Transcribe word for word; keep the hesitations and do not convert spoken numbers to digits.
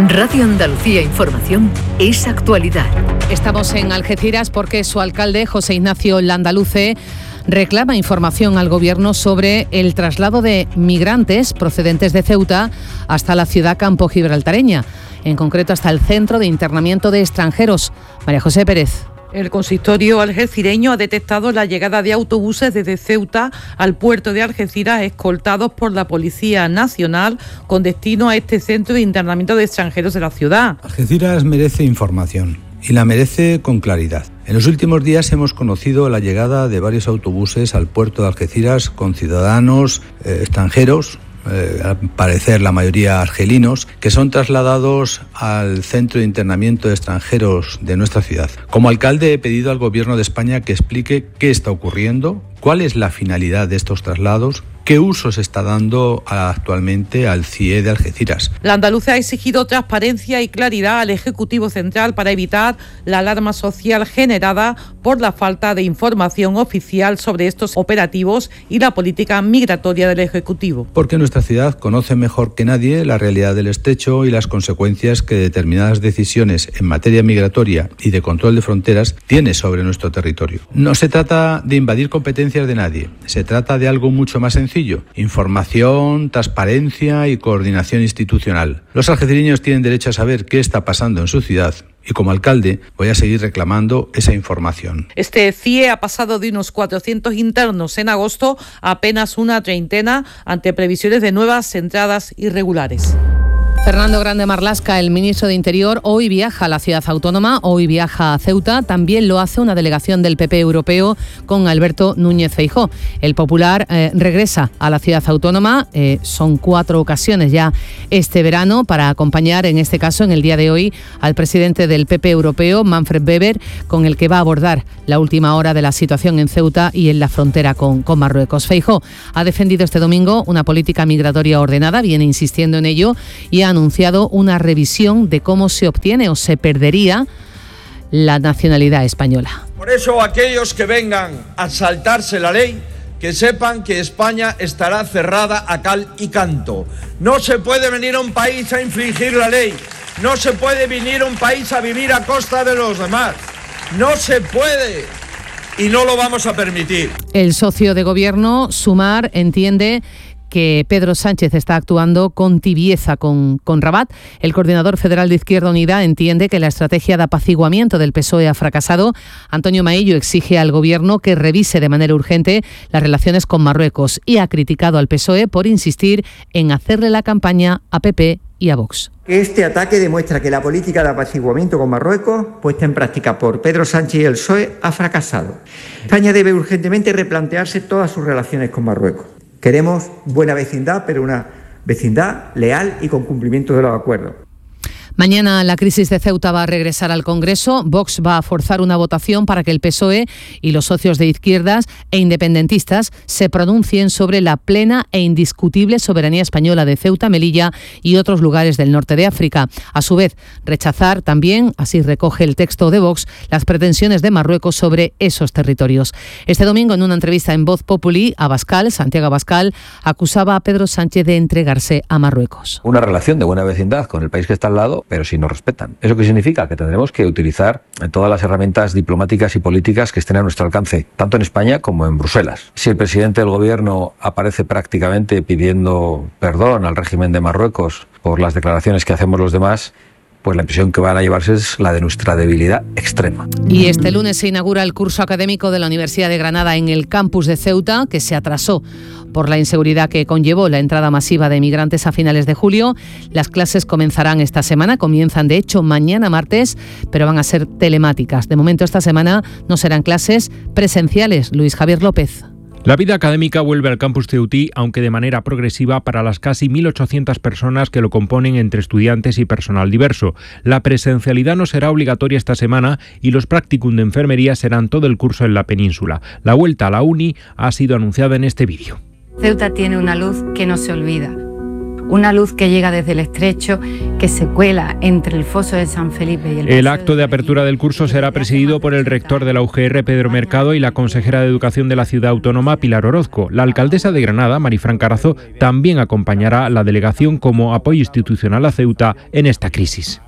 Radio Andalucía Información es actualidad. Estamos en Algeciras porque su alcalde, José Ignacio Landaluce, reclama información al Gobierno sobre el traslado de migrantes procedentes de Ceuta hasta la ciudad campo-gibraltareña, en concreto hasta el Centro de Internamiento de Extranjeros. María José Pérez. El consistorio algecireño ha detectado la llegada de autobuses desde Ceuta al puerto de Algeciras escoltados por la Policía Nacional con destino a este centro de internamiento de extranjeros de la ciudad. Algeciras merece información y la merece con claridad. En los últimos días hemos conocido la llegada de varios autobuses al puerto de Algeciras con ciudadanos eh, extranjeros, Eh, al parecer la mayoría argelinos, que son trasladados al Centro de Internamiento de Extranjeros de nuestra ciudad. Como alcalde he pedido al Gobierno de España que explique qué está ocurriendo, cuál es la finalidad de estos traslados, qué uso se está dando actualmente al C I E de Algeciras. Landaluce ha exigido transparencia y claridad al Ejecutivo Central para evitar la alarma social generada por la falta de información oficial sobre estos operativos y la política migratoria del Ejecutivo. Porque nuestra ciudad conoce mejor que nadie la realidad del estrecho y las consecuencias que determinadas decisiones en materia migratoria y de control de fronteras tiene sobre nuestro territorio. No se trata de invadir competencias de nadie, se trata de algo mucho más sencillo. Información, transparencia y coordinación institucional. Los algecireños tienen derecho a saber qué está pasando en su ciudad y como alcalde voy a seguir reclamando esa información. Este C I E ha pasado de unos cuatrocientos internos en agosto a apenas una treintena ante previsiones de nuevas entradas irregulares. Fernando Grande Marlaska, el ministro de Interior, hoy viaja a la ciudad autónoma, hoy viaja a Ceuta. También lo hace una delegación del P P europeo con Alberto Núñez Feijóo. El Popular eh, regresa a la ciudad autónoma. Eh, son cuatro ocasiones ya este verano para acompañar, en este caso, en el día de hoy, al presidente del P P europeo, Manfred Weber, con el que va a abordar la última hora de la situación en Ceuta y en la frontera con, con Marruecos. Feijóo ha defendido este domingo una política migratoria ordenada, viene insistiendo en ello y ha anunciado una revisión de cómo se obtiene o se perdería la nacionalidad española. Por eso aquellos que vengan a saltarse la ley, que sepan que España estará cerrada a cal y canto. No se puede venir a un país a infringir la ley, no se puede venir a un país a vivir a costa de los demás, no se puede y no lo vamos a permitir. El socio de gobierno, Sumar, entiende que Pedro Sánchez está actuando con tibieza con, con Rabat. El coordinador federal de Izquierda Unida entiende que la estrategia de apaciguamiento del P S O E ha fracasado. Antonio Maillo exige al Gobierno que revise de manera urgente las relaciones con Marruecos y ha criticado al P S O E por insistir en hacerle la campaña a P P y a Vox. Este ataque demuestra que la política de apaciguamiento con Marruecos, puesta en práctica por Pedro Sánchez y el P S O E, ha fracasado. España debe urgentemente replantearse todas sus relaciones con Marruecos. Queremos buena vecindad, pero una vecindad leal y con cumplimiento de los acuerdos. Mañana la crisis de Ceuta va a regresar al Congreso. Vox va a forzar una votación para que el P S O E y los socios de izquierdas e independentistas se pronuncien sobre la plena e indiscutible soberanía española de Ceuta, Melilla y otros lugares del norte de África. A su vez, rechazar también, así recoge el texto de Vox, las pretensiones de Marruecos sobre esos territorios. Este domingo, en una entrevista en Voz Populi, Abascal, Santiago Abascal, acusaba a Pedro Sánchez de entregarse a Marruecos. Una relación de buena vecindad con el país que está al lado, pero si nos respetan. ¿Eso qué significa? Que tendremos que utilizar todas las herramientas diplomáticas y políticas que estén a nuestro alcance, tanto en España como en Bruselas. Si el presidente del gobierno aparece prácticamente pidiendo perdón al régimen de Marruecos por las declaraciones que hacemos los demás, pues la impresión que van a llevarse es la de nuestra debilidad extrema. Y este lunes se inaugura el curso académico de la Universidad de Granada en el campus de Ceuta, que se atrasó por la inseguridad que conllevó la entrada masiva de migrantes a finales de julio. Las clases comenzarán esta semana, comienzan de hecho mañana martes, pero van a ser telemáticas. De momento esta semana no serán clases presenciales. Luis Javier López. La vida académica vuelve al campus ceutí, aunque de manera progresiva para las casi mil ochocientas personas que lo componen entre estudiantes y personal diverso. La presencialidad no será obligatoria esta semana y los practicum de enfermería serán todo el curso en la península. La vuelta a la uni ha sido anunciada en este vídeo. Ceuta tiene una luz que no se olvida, una luz que llega desde el estrecho, que se cuela entre el foso de San Felipe y el... El acto de apertura del curso será presidido por el rector de la U G R, Pedro Mercado, y la consejera de Educación de la Ciudad Autónoma, Pilar Orozco. La alcaldesa de Granada, Marifran Carazo, también acompañará a la delegación como apoyo institucional a Ceuta en esta crisis.